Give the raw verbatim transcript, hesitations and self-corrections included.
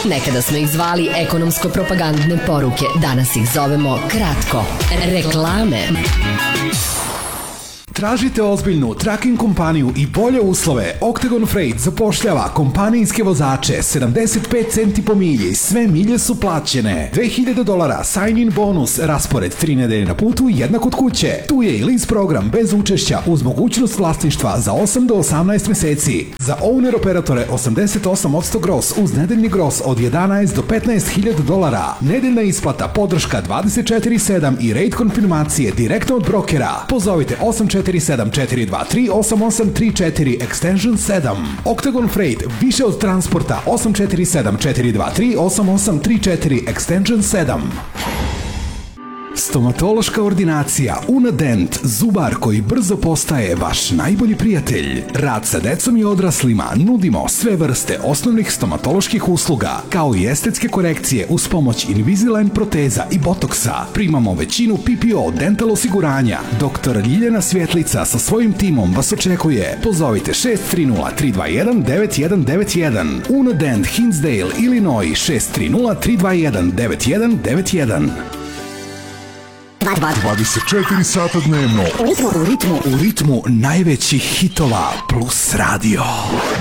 Nekada smo ih zvali ekonomsko-propagandne poruke, danas ih zovemo kratko. Reklame. Tražite ozbiljnu tracking kompaniju i bolje uslove? Octagon Freight zapošljava kompanijske vozače, sedamdeset pet centi po milji, sve milje su plaćene. dve hiljade dolara sign-in bonus, raspored tri nedelje na putu, jedna kod kuće. Tu je i lease program bez učešća uz mogućnost vlasništva za osam do osamnaest meseci. Za owner operatore osamdeset osam posto gross uz nedeljni gross od jedanaest do petnaest hiljada dolara. Nedeljna isplata, podrška dvadeset četiri sedam i rate konfirmacije direktno od brokera. Pozovite osam četiri sedam četiri dva tri osam osam tri četiri extension sedam. Octagon Freight, više od transporta, osam četiri sedam četiri dva tri osam osam tri četiri extension sedam. Stomatološka ordinacija Unadent, zubar koji brzo postaje vaš najbolji prijatelj. Rad sa decom i odraslima, nudimo sve vrste osnovnih stomatoloških usluga, kao i estetske korekcije uz pomoć Invisalign proteza i botoksa. Primamo većinu P P O dental osiguranja. Doktor Ljiljana Svjetlica sa svojim timom vas očekuje. Pozovite šest tri nula tri dva jedan devet jedan devet jedan. Unadent, Hinsdale, Illinois, šest tri nula tri dva jedan devet jedan devet jedan. dvadeset četiri sata dnevno. U ritmu, u ritmu, u ritmu najvećih hitova plus radio.